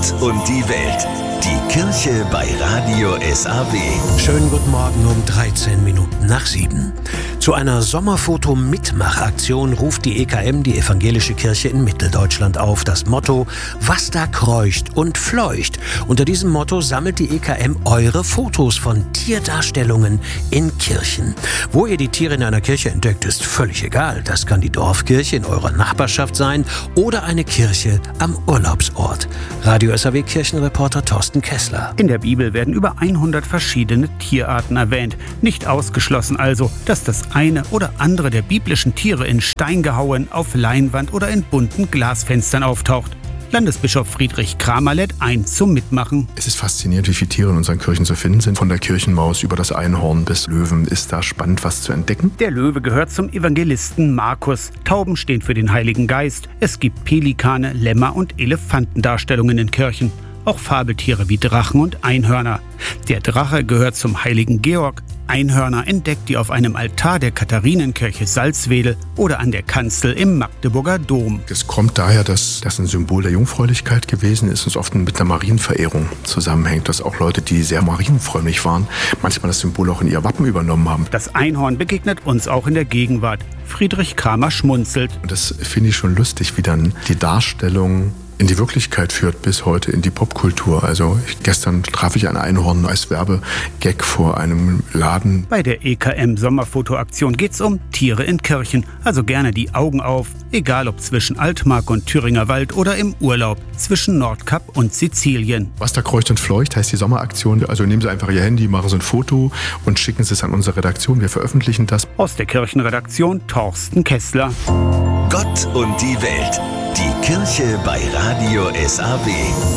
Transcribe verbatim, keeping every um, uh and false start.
Gott und die Welt. Die Kirche bei Radio S A W. Schönen guten Morgen um dreizehn Minuten nach sieben. Zu einer Sommerfoto-Mitmachaktion ruft die E K M, die Evangelische Kirche in Mitteldeutschland, auf. Das Motto: Was da kreucht und fleucht. Unter diesem Motto sammelt die E K M eure Fotos von Tierdarstellungen in Kirchen. Wo ihr die Tiere in einer Kirche entdeckt, ist völlig egal. Das kann die Dorfkirche in eurer Nachbarschaft sein oder eine Kirche am Urlaubsort. Radio S A W Kirchenreporter Thorsten Kessler. In der Bibel werden über hundert verschiedene Tierarten erwähnt. Nicht ausgeschlossen also, dass das eine oder andere der biblischen Tiere in Stein gehauen, auf Leinwand oder in bunten Glasfenstern auftaucht. Landesbischof Friedrich Kramer lädt ein zum Mitmachen. Es ist faszinierend, wie viele Tiere in unseren Kirchen zu finden sind. Von der Kirchenmaus über das Einhorn bis Löwen ist da spannend, was zu entdecken. Der Löwe gehört zum Evangelisten Markus. Tauben stehen für den Heiligen Geist. Es gibt Pelikane, Lämmer und Elefantendarstellungen in Kirchen. Auch Fabeltiere wie Drachen und Einhörner. Der Drache gehört zum Heiligen Georg. Einhörner entdeckt ihr auf einem Altar der Katharinenkirche Salzwedel oder an der Kanzel im Magdeburger Dom. Es kommt daher, dass das ein Symbol der Jungfräulichkeit gewesen ist und oft mit der Marienverehrung zusammenhängt. Dass auch Leute, die sehr marienfrömmig waren, manchmal das Symbol auch in ihr Wappen übernommen haben. Das Einhorn begegnet uns auch in der Gegenwart. Friedrich Kramer schmunzelt. Und das finde ich schon lustig, wie dann die Darstellung in die Wirklichkeit führt, bis heute in die Popkultur. Also ich, gestern traf ich ein Einhorn als Werbegag vor einem Laden. Bei der E K M-Sommerfotoaktion geht's um Tiere in Kirchen. Also gerne die Augen auf, egal ob zwischen Altmark und Thüringer Wald oder im Urlaub, zwischen Nordkap und Sizilien. Was da kreucht und fleucht, heißt die Sommeraktion. Also nehmen Sie einfach Ihr Handy, machen Sie ein Foto und schicken Sie es an unsere Redaktion. Wir veröffentlichen das. Aus der Kirchenredaktion Thorsten Kessler. Gott und die Welt. Die Kirche bei Radio S A W.